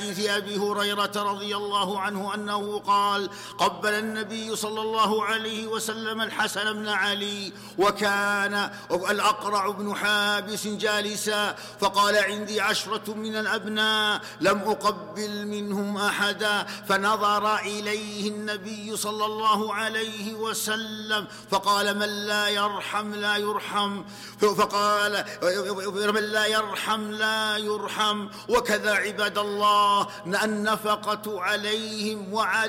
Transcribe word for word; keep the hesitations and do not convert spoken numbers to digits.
حديث أبي هريرة رضي الله عنه أنه قال: قبل النبي صلى الله عليه وسلم الحسن بن علي وكان الأقرع بن حابس جالسا، فقال: عندي عشرة من الأبناء لم أقبل منهم أحدا. فنظر إليه النبي صلى الله عليه وسلم فقال: من لا يرحم لا يرحم، فقال: من لا يرحم لا يرحم. وكذا عباد الله النفقة عليهم وعد